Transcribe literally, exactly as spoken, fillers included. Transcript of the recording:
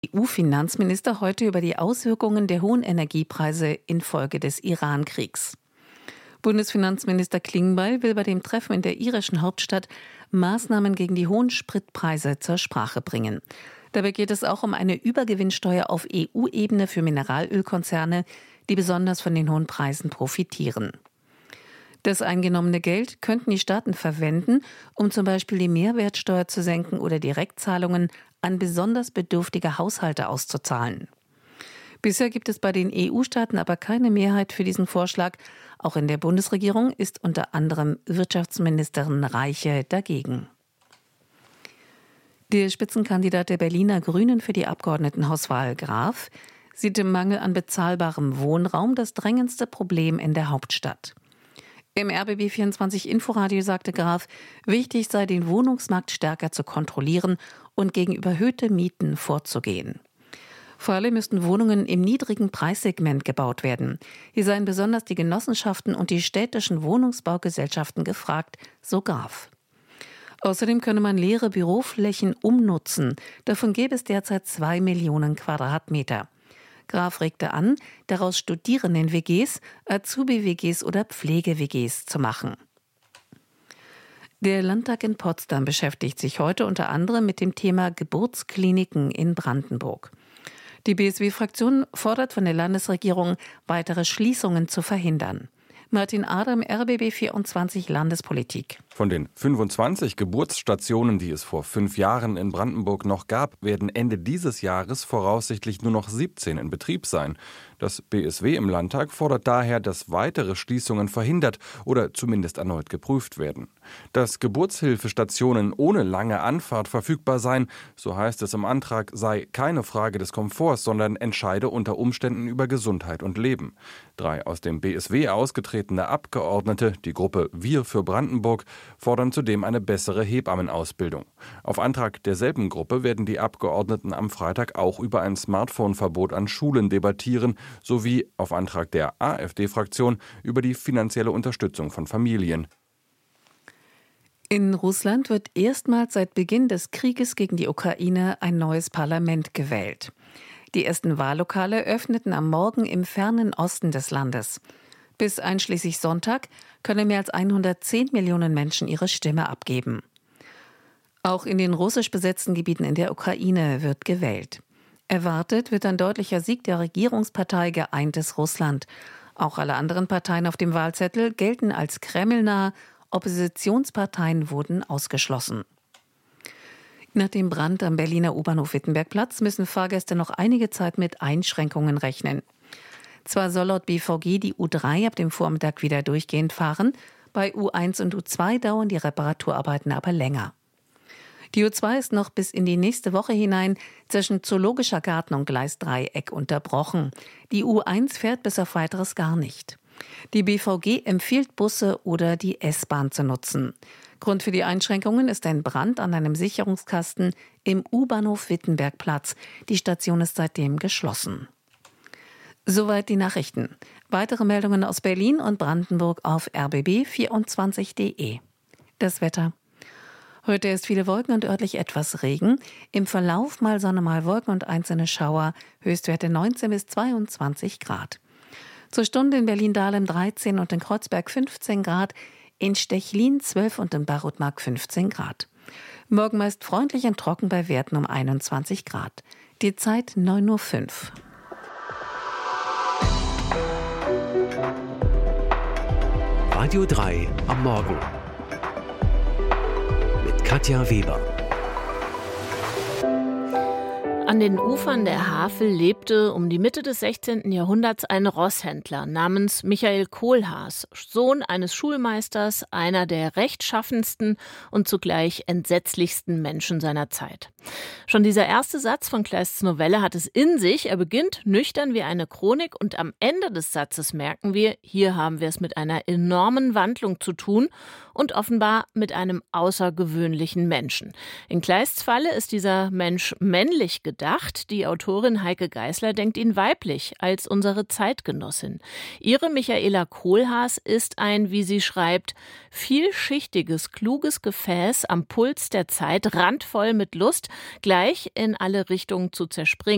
E U-Finanzminister heute über die Auswirkungen der hohen Energiepreise infolge des Iran-Kriegs. Bundesfinanzminister Klingbeil will bei dem Treffen in der irischen Hauptstadt Maßnahmen gegen die hohen Spritpreise zur Sprache bringen. Dabei geht es auch um eine Übergewinnsteuer auf E U-Ebene für Mineralölkonzerne, die besonders von den hohen Preisen profitieren. Das eingenommene Geld könnten die Staaten verwenden, um zum Beispiel die Mehrwertsteuer zu senken oder Direktzahlungen an besonders bedürftige Haushalte auszuzahlen. Bisher gibt es bei den E U-Staaten aber keine Mehrheit für diesen Vorschlag. Auch in der Bundesregierung ist unter anderem Wirtschaftsministerin Reiche dagegen. Der Spitzenkandidat der Berliner Grünen für die Abgeordnetenhauswahl, Graf, sieht im Mangel an bezahlbarem Wohnraum das drängendste Problem in der Hauptstadt. Im R B B vierundzwanzig Inforadio sagte Graf, wichtig sei, den Wohnungsmarkt stärker zu kontrollieren und gegen überhöhte Mieten vorzugehen. Vor allem müssten Wohnungen im niedrigen Preissegment gebaut werden. Hier seien besonders die Genossenschaften und die städtischen Wohnungsbaugesellschaften gefragt, so Graf. Außerdem könne man leere Büroflächen umnutzen. Davon gäbe es derzeit zwei Millionen Quadratmeter. Graf regte an, daraus Studierenden-W Gs, Azubi-W Gs oder Pflege-W Gs zu machen. Der Landtag in Potsdam beschäftigt sich heute unter anderem mit dem Thema Geburtskliniken in Brandenburg. Die B S W-Fraktion fordert von der Landesregierung, weitere Schließungen zu verhindern. Martin Adam, R B B vierundzwanzig Landespolitik. Von den fünfundzwanzig Geburtsstationen, die es vor fünf Jahren in Brandenburg noch gab, werden Ende dieses Jahres voraussichtlich nur noch siebzehn in Betrieb sein. Das B S W im Landtag fordert daher, dass weitere Schließungen verhindert oder zumindest erneut geprüft werden. Dass Geburtshilfestationen ohne lange Anfahrt verfügbar seien, so heißt es im Antrag, sei keine Frage des Komforts, sondern entscheide unter Umständen über Gesundheit und Leben. Drei aus dem B S W ausgetretene Abgeordnete, die Gruppe Wir für Brandenburg, fordern zudem eine bessere Hebammenausbildung. Auf Antrag derselben Gruppe werden die Abgeordneten am Freitag auch über ein Smartphone-Verbot an Schulen debattieren, sowie auf Antrag der AfD-Fraktion über die finanzielle Unterstützung von Familien. In Russland wird erstmals seit Beginn des Krieges gegen die Ukraine ein neues Parlament gewählt. Die ersten Wahllokale öffneten am Morgen im fernen Osten des Landes. Bis einschließlich Sonntag können mehr als hundertzehn Millionen Menschen ihre Stimme abgeben. Auch in den russisch besetzten Gebieten in der Ukraine wird gewählt. Erwartet wird ein deutlicher Sieg der Regierungspartei Geeintes Russland. Auch alle anderen Parteien auf dem Wahlzettel gelten als kremlnah. Oppositionsparteien wurden ausgeschlossen. Nach dem Brand am Berliner U-Bahnhof Wittenbergplatz müssen Fahrgäste noch einige Zeit mit Einschränkungen rechnen. Zwar soll laut B V G die U drei ab dem Vormittag wieder durchgehend fahren, bei U eins und U zwei dauern die Reparaturarbeiten aber länger. Die U zwei ist noch bis in die nächste Woche hinein zwischen Zoologischer Garten und Gleisdreieck unterbrochen. Die U eins fährt bis auf Weiteres gar nicht. Die B V G empfiehlt, Busse oder die S-Bahn zu nutzen. Grund für die Einschränkungen ist ein Brand an einem Sicherungskasten im U-Bahnhof Wittenbergplatz. Die Station ist seitdem geschlossen. Soweit die Nachrichten. Weitere Meldungen aus Berlin und Brandenburg auf r b b vierundzwanzig punkt d e. Das Wetter. Heute ist viele Wolken und örtlich etwas Regen. Im Verlauf mal Sonne, mal Wolken und einzelne Schauer. Höchstwerte neunzehn bis zweiundzwanzig Grad. Zur Stunde in Berlin-Dahlem dreizehn und in Kreuzberg fünfzehn Grad. In Stechlin zwölf und in Barutmark fünfzehn Grad. Morgen meist freundlich und trocken bei Werten um einundzwanzig Grad. Die Zeit neun Uhr fünf. Radio drei am Morgen mit Katja Weber. An den Ufern der Havel lebte um die Mitte des sechzehnten Jahrhunderts ein Rosshändler namens Michael Kohlhaas, Sohn eines Schulmeisters, einer der rechtschaffensten und zugleich entsetzlichsten Menschen seiner Zeit. Schon dieser erste Satz von Kleists Novelle hat es in sich. Er beginnt nüchtern wie eine Chronik und am Ende des Satzes merken wir, hier haben wir es mit einer enormen Wandlung zu tun und offenbar mit einem außergewöhnlichen Menschen. In Kleists Falle ist dieser Mensch männlich gedacht. Die Autorin Heike Geisler denkt ihn weiblich als unsere Zeitgenossin. Ihre Michaela Kohlhaas ist ein, wie sie schreibt, vielschichtiges, kluges Gefäß am Puls der Zeit, randvoll mit Lust, gleich in alle Richtungen zu zerspringen.